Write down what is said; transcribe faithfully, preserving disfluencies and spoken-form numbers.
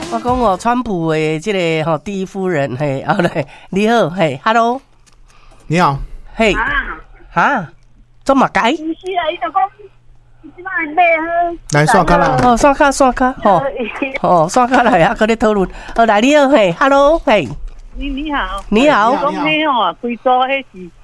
我讲哦，川普的这个吼第一夫人，嘿，后来你好，嘿 ，Hello， 你好， 嘿，哈，做嘛该？ 是啊，伊就讲，即摆买好。 来刷卡啦。 哦，刷卡刷卡，吼，哦，刷卡来啊，搁咧讨论。好来，你好，嘿 ，Hello， 嘿， 你你好， 你好， 讲迄吼，贵州迄是